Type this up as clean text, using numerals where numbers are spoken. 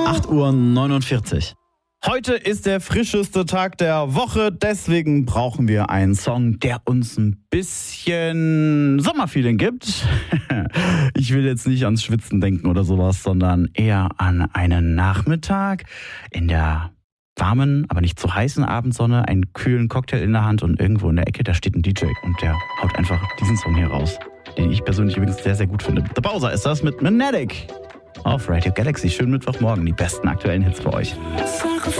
8:49 Uhr. Heute ist der frischeste Tag der Woche, deswegen brauchen wir einen Song, der uns ein bisschen Sommerfeeling gibt. Ich will jetzt nicht ans Schwitzen denken oder sowas, sondern eher an einen Nachmittag in der warmen, aber nicht zu heißen Abendsonne, einen kühlen Cocktail in der Hand und irgendwo in der Ecke, da steht ein DJ und der haut einfach diesen Song hier raus, den ich persönlich übrigens sehr, sehr gut finde. The Bowser ist das mit Magnetic auf Radio Galaxy. Schönen Mittwochmorgen, die besten aktuellen Hits für euch.